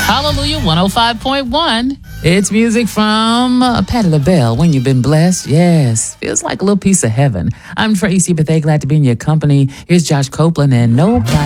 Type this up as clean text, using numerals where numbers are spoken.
Hallelujah 105.1. It's music from Patti LaBelle. When you've been blessed, yes. Feels like a little piece of heaven. I'm Tracy Bethea, glad to be in your company. Here's Josh Copeland and Nobody.